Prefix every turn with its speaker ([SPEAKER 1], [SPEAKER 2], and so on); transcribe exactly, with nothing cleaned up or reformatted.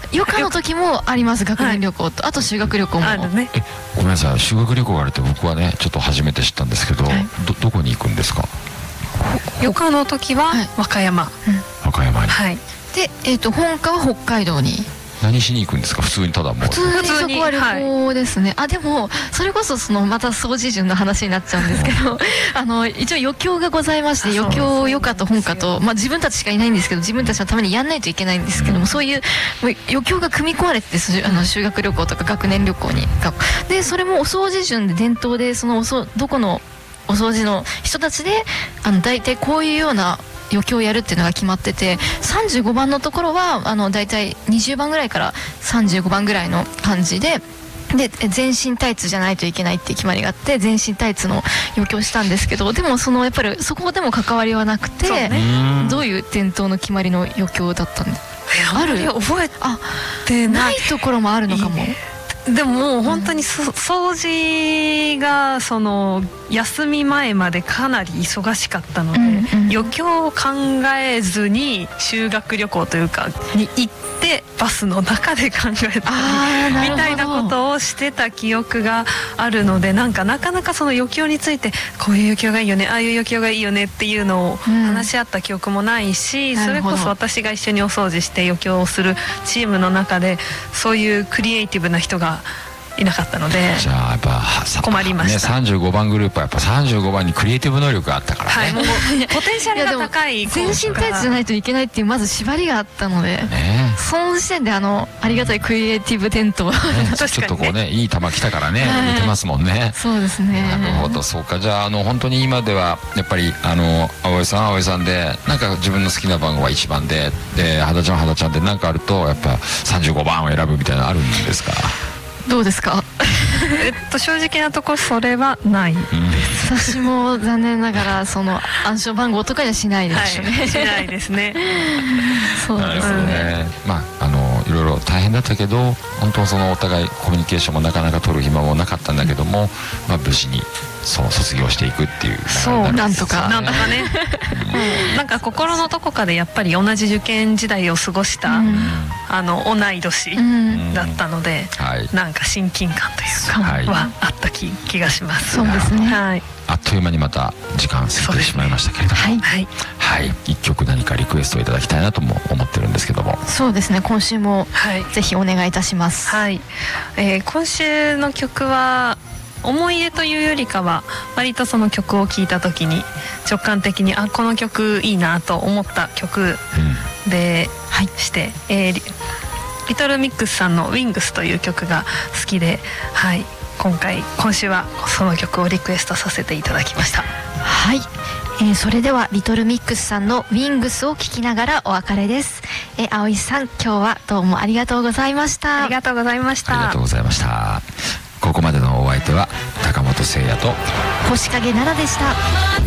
[SPEAKER 1] 余暇の時もあります。学年旅行と、はい、あと修学旅行もあるね。
[SPEAKER 2] えごめんなさい、修学旅行があるって僕はねちょっと初めて知ったんですけど、はい、ど, どこに行くんですか？
[SPEAKER 3] 余暇の時は和歌山、はい、
[SPEAKER 2] 和歌山に、
[SPEAKER 1] はい、で、えー、と本科は北海道に。
[SPEAKER 2] 何しに行くんですか？普通にただもう
[SPEAKER 1] 普通にそこは旅行ですね、はい、あでもそれこそそのまた総持順の話になっちゃうんですけどあの一応余興がございまして、余興余暇と本科と、まあ、自分たちしかいないんですけど、自分たちのためにやんないといけないんですけども、そういう余興が組み込まれてて、あの修学旅行とか学年旅行にで、それもお掃除順で伝統で、そのおそどこのお掃除の人たちであの大体こういうような余興をやるっていうのが決まってて、さんじゅうごばんのところはあの大体にじゅうばんぐらいからさんじゅうごばんぐらいの感じで、で全身タイツじゃないといけないっていう決まりがあって、全身タイツの余興したんですけど、でもそのやっぱりそこでも関わりはなくて、ね、どういう伝統の決まりの余興だったんで、
[SPEAKER 3] ある覚えて
[SPEAKER 1] ないところもあるのかも。いいね。
[SPEAKER 3] でももう本当にそ、うん、掃除がその休み前までかなり忙しかったので、うんうん、余興を考えずに修学旅行というかに行ってバスの中で考えたりみたいなことをしてた記憶があるので、なんかなかなかその余興についてこういう余興がいいよね、ああいう余興がいいよねっていうのを話し合った記憶もないし、うん、それこそ私が一緒にお掃除して余興をするチームの中でそういうクリエイティブな人がいなかったので、
[SPEAKER 2] じゃあやっぱ
[SPEAKER 3] 困りました、
[SPEAKER 2] ね、さんじゅうごばんグループはやっぱさんじゅうごばんにクリエイティブ能力があったからね、はい、
[SPEAKER 3] もうポテンシャルが高い
[SPEAKER 1] 全身タイツじゃないといけないっていうまず縛りがあったので、ね、その時点であのありがたいクリエイティブテントは、ね、
[SPEAKER 2] ちょっとこうねいい球来たからね、はい、似てますもんね。
[SPEAKER 1] そうですね。
[SPEAKER 2] なるほど、そうか。じゃああの本当に今ではやっぱりあの葵さん葵さんでなんか自分の好きな番号はいちばんで、で肌ちゃん肌ちゃんでなんかあるとやっぱさんじゅうごばんを選ぶみたいなのあるんですか？
[SPEAKER 1] どうですか？
[SPEAKER 3] えっと正直なところそれはないです、
[SPEAKER 1] うん、私も残念ながらその暗証番号とかにはしないですね、
[SPEAKER 3] はい、しないですね
[SPEAKER 1] そうですね。
[SPEAKER 2] まああのいろいろ大変だったけど、本当そのお互いコミュニケーションもなかなか取る暇もなかったんだけども、まあ無事にそう卒業していくっていう、
[SPEAKER 3] そうなんとかなんとかねなんか心のどこかでやっぱり同じ受験時代を過ごした、うん、あの同い年だったので、うんはい、なんか親近感というか、はい、はあった気、気がします。
[SPEAKER 1] そうですね、
[SPEAKER 3] はい、
[SPEAKER 2] あっという間にまた時間過ぎてしまいましたけれども、はい、はいはい、一曲何かリクエストをいただきたいなとも思ってるんですけども。
[SPEAKER 1] そうですね、今週もぜひお願いいたします。
[SPEAKER 3] はい、えー、今週の曲は思い出というよりかは割とその曲を聴いた時に直感的にあこの曲いいなと思った曲で、うんはい、して、えー、リ, リトルミックスさんの「ウィングス」という曲が好きで、はい、今回今週はその曲をリクエストさせていただきました。
[SPEAKER 1] はい、えー、それではリトルミックスさんの「ウィングス」を聴きながらお別れです。えー、葵さん今日はどうもありがとうございました。
[SPEAKER 3] ありがとうございました。
[SPEAKER 2] ありがとうございました。ここまでのお相手は高本誠也と
[SPEAKER 1] 星影奈々でした。